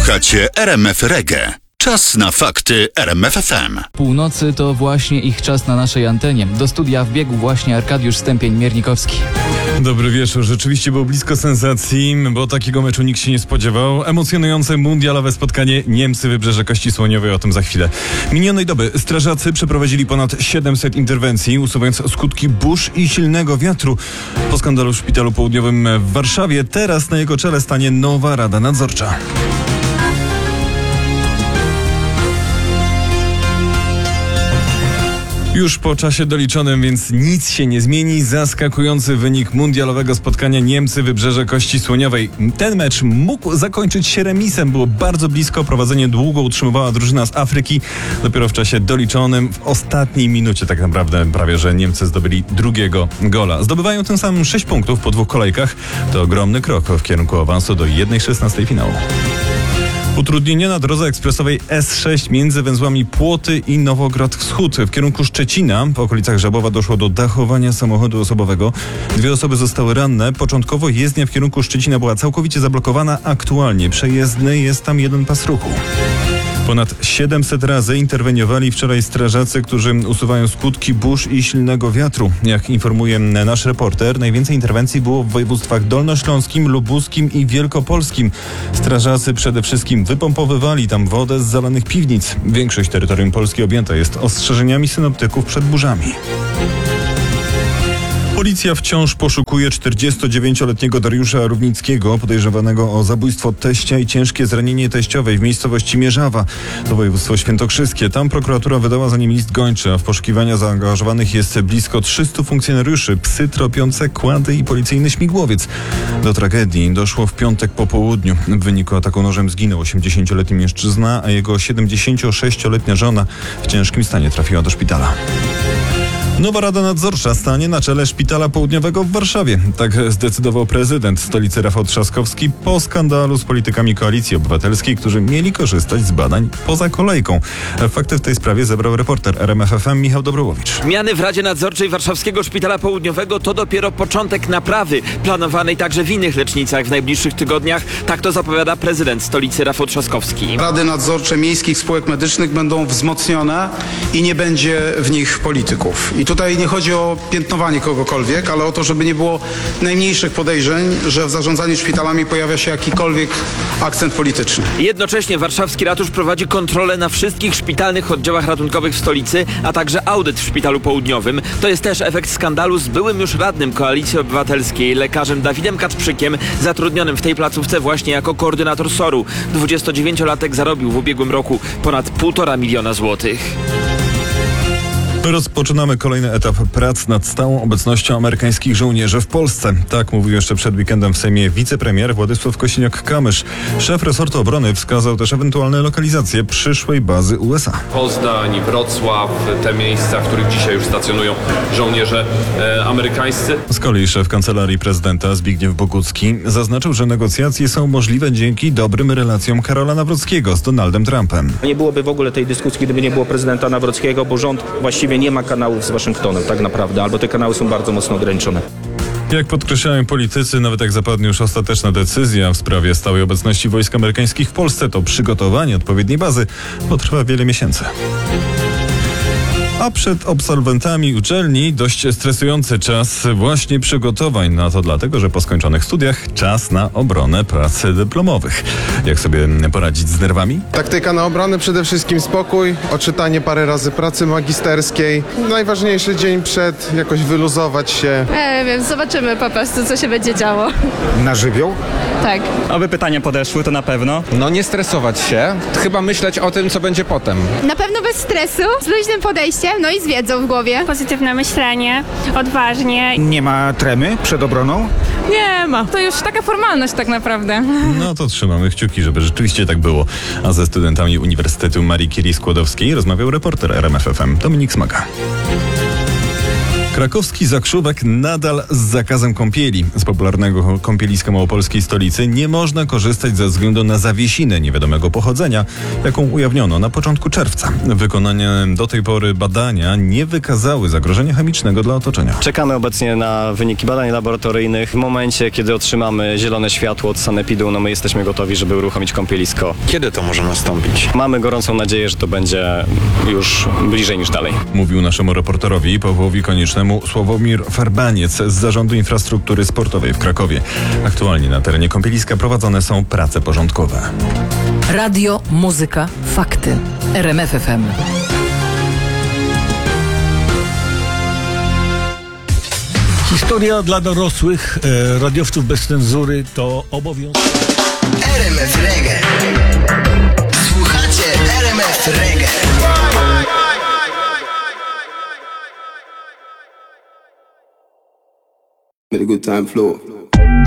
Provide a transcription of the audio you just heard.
Słuchacie RMF Reggae. Czas na fakty RMF FM. Północy to właśnie ich czas na naszej antenie. Do studia wbiegł właśnie Arkadiusz Stępień-Miernikowski. Dobry wieczór. Rzeczywiście było blisko sensacji, bo takiego meczu nikt się nie spodziewał. Emocjonujące mundialowe spotkanie Niemcy-Wybrzeże Kości Słoniowej, o tym za chwilę. Minionej doby strażacy przeprowadzili ponad 700 interwencji, usuwając skutki burz i silnego wiatru. Po skandalu w Szpitalu Południowym w Warszawie teraz na jego czele stanie nowa Rada Nadzorcza. Już po czasie doliczonym, więc nic się nie zmieni. Zaskakujący wynik mundialowego spotkania Niemcy-Wybrzeże Kości Słoniowej. Ten mecz mógł zakończyć się remisem. Było bardzo blisko. Prowadzenie długo utrzymywała drużyna z Afryki. Dopiero w czasie doliczonym, w ostatniej minucie tak naprawdę prawie, że Niemcy zdobyli drugiego gola. Zdobywają tym samym 6 punktów po 2 kolejkach. To ogromny krok w kierunku awansu do 1/16 finału. Utrudnienia na drodze ekspresowej S6 między węzłami Płoty i Nowograd Wschód. W kierunku Szczecina, w okolicach Żabowa, doszło do dachowania samochodu osobowego. 2 osoby zostały ranne. Początkowo jezdnia w kierunku Szczecina była całkowicie zablokowana. Aktualnie przejezdny jest tam 1 pas ruchu. Ponad 700 razy interweniowali wczoraj strażacy, którzy usuwają skutki burz i silnego wiatru. Jak informuje nasz reporter, najwięcej interwencji było w województwach dolnośląskim, lubuskim i wielkopolskim. Strażacy przede wszystkim wypompowywali tam wodę z zalanych piwnic. Większość terytorium Polski objęta jest ostrzeżeniami synoptyków przed burzami. Policja wciąż poszukuje 49-letniego Dariusza Równickiego, podejrzewanego o zabójstwo teścia i ciężkie zranienie teściowej w miejscowości Mierzawa. To województwo świętokrzyskie. Tam prokuratura wydała za nim list gończy, a w poszukiwania zaangażowanych jest blisko 300 funkcjonariuszy, psy tropiące, kłady i policyjny śmigłowiec. Do tragedii doszło w piątek po południu. W wyniku ataku nożem zginął 80-letni mężczyzna, a jego 76-letnia żona w ciężkim stanie trafiła do szpitala. Nowa Rada Nadzorcza stanie na czele Szpitala Południowego w Warszawie. Tak zdecydował prezydent stolicy Rafał Trzaskowski po skandalu z politykami Koalicji Obywatelskiej, którzy mieli korzystać z badań poza kolejką. Fakty w tej sprawie zebrał reporter RMF FM Michał Dobrołowicz. Zmiany w Radzie Nadzorczej Warszawskiego Szpitala Południowego to dopiero początek naprawy, planowanej także w innych lecznicach w najbliższych tygodniach. Tak to zapowiada prezydent stolicy Rafał Trzaskowski. Rady nadzorcze miejskich spółek medycznych będą wzmocnione i nie będzie w nich polityków. I tutaj nie chodzi o piętnowanie kogokolwiek, ale o to, żeby nie było najmniejszych podejrzeń, że w zarządzaniu szpitalami pojawia się jakikolwiek akcent polityczny. Jednocześnie warszawski ratusz prowadzi kontrolę na wszystkich szpitalnych oddziałach ratunkowych w stolicy, a także audyt w Szpitalu Południowym. To jest też efekt skandalu z byłym już radnym Koalicji Obywatelskiej, lekarzem Dawidem Kacprzykiem, zatrudnionym w tej placówce właśnie jako koordynator SOR-u. 29-latek zarobił w ubiegłym roku ponad 1,5 miliona złotych. Rozpoczynamy kolejny etap prac nad stałą obecnością amerykańskich żołnierzy w Polsce. Tak mówił jeszcze przed weekendem w Sejmie wicepremier Władysław Kosiniak-Kamysz. Szef resortu obrony wskazał też ewentualne lokalizacje przyszłej bazy USA. Poznań, Wrocław, te miejsca, w których dzisiaj już stacjonują żołnierze amerykańscy. Z kolei szef Kancelarii Prezydenta Zbigniew Bogucki zaznaczył, że negocjacje są możliwe dzięki dobrym relacjom Karola Nawrockiego z Donaldem Trumpem. Nie byłoby w ogóle tej dyskusji, gdyby nie było prezydenta Nawrockiego, bo rząd właściwie nie ma kanałów z Waszyngtonem tak naprawdę, albo te kanały są bardzo mocno ograniczone. Jak podkreślają politycy, nawet jak zapadnie już ostateczna decyzja w sprawie stałej obecności wojsk amerykańskich w Polsce, to przygotowanie odpowiedniej bazy potrwa wiele miesięcy. A przed absolwentami uczelni dość stresujący czas właśnie przygotowań. Na to dlatego, że po skończonych studiach czas na obronę prac dyplomowych. Jak sobie poradzić z nerwami? Taktyka na obronę, przede wszystkim spokój, odczytanie parę razy pracy magisterskiej. Najważniejszy dzień przed, jakoś wyluzować się. Wiem, zobaczymy po prostu, co się będzie działo. Na żywioł? Tak. Aby pytania podeszły, to na pewno. No nie stresować się, chyba myśleć o tym, co będzie potem. Na pewno bez stresu, z luźnym podejściem, no i z wiedzą w głowie. Pozytywne myślenie, odważnie. Nie ma tremy przed obroną? Nie ma. To już taka formalność tak naprawdę. No to trzymamy kciuki, żeby rzeczywiście tak było. A ze studentami Uniwersytetu Marii Curie Skłodowskiej rozmawiał reporter RMF FM Dominik Smaga. Krakowski Zakrzówek nadal z zakazem kąpieli. Z popularnego kąpieliska małopolskiej stolicy nie można korzystać ze względu na zawiesinę niewiadomego pochodzenia, jaką ujawniono na początku czerwca. Wykonane do tej pory badania nie wykazały zagrożenia chemicznego dla otoczenia. Czekamy obecnie na wyniki badań laboratoryjnych. W momencie, kiedy otrzymamy zielone światło od sanepidu, my jesteśmy gotowi, żeby uruchomić kąpielisko. Kiedy to może nastąpić? Mamy gorącą nadzieję, że to będzie już bliżej niż dalej. Mówił naszemu reporterowi Pawłowi Koniecznemu Sławomir Farbaniec z Zarządu Infrastruktury Sportowej w Krakowie. Aktualnie na terenie kąpieliska prowadzone są prace porządkowe. Radio, muzyka, fakty. RMF FM. Historia dla dorosłych, radiowców bez cenzury to obowiązek. RMF Reggae. Słuchacie RMF Reggae. Let a good time flow.